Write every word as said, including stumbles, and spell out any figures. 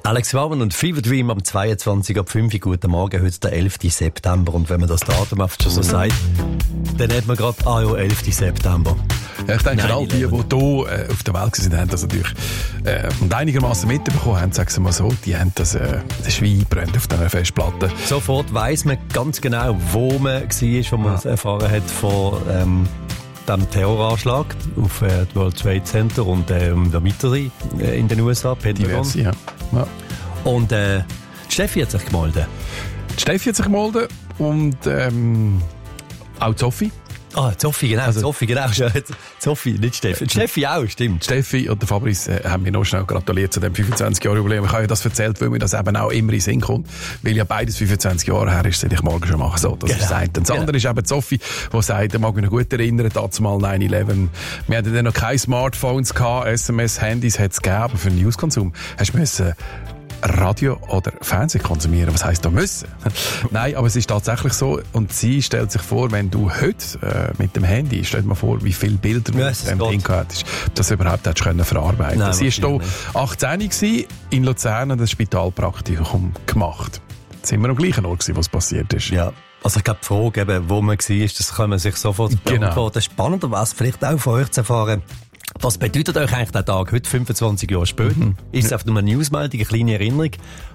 Alex Warman und Fever Dream am zweiundzwanzig ab fünf Uhr. Guten Morgen, heute der elften September. Und wenn man das Datum oft schon so sagt, dann hat man gerade, ah ja, elften September. Ja, ich denke, all die, die hier äh, auf der Welt sind, haben das natürlich äh, und einigermaßen mitbekommen haben, sagen wir mal so, die haben das, äh, das Schwein brennt auf dieser Festplatte. Sofort weiss man ganz genau, wo man war, wo man es ja. erfahren hat von ähm, dem Terroranschlag auf äh, das World Trade Center und ähm, der Mitterie äh, in den U S A, Pentagon. Diverse, ja. Ja. Und äh, Steffi hat sich gemeldet. Die Steffi hat sich gemeldet und ähm, auch Sophie. Ah, Sophie, genau, also, Sophie, genau. Sophie, nicht Steffi. Steffi auch, stimmt. Steffi und der Fabrice äh, haben mir noch schnell gratuliert zu dem fünfundzwanzig-Jahr-Jubiläum. Ich habe ja das erzählt, weil mir das eben auch immer in den Sinn kommt, weil ja beides fünfundzwanzig Jahre her ist, seit ich morgen schon mache. So, das genau. ist das eine. Das andere genau. ist eben Sophie, die sagt, ich mag mich noch gut erinnern, dazu mal neun elf. Wir hatten dann noch keine Smartphones gehabt, S M S, Handys hat es gegeben, aber für den Newskonsum hast du müssen Radio oder Fernsehen konsumieren. Was heisst da müssen? Nein, aber es ist tatsächlich so. Und sie stellt sich vor, wenn du heute äh, mit dem Handy, stell dir mal vor, wie viele Bilder du yes, mit dem Ding gehabt hast, dass du überhaupt hättest können verarbeiten. Nein, sie war hier achtzehn gewesen, in Luzern und das Spitalpraktikum gemacht. Jetzt sind wir am gleichen Ort gewesen, was passiert ist. Ja. Also ich glaube, die Frage, eben, wo man war, das kann man sich sofort beantworten. Genau. Spannender war es vielleicht auch von euch zu erfahren. Was bedeutet euch eigentlich der Tag heute, fünfundzwanzig Jahre später? Mhm. Ist es einfach nur eine Newsmeldung, eine kleine Erinnerung?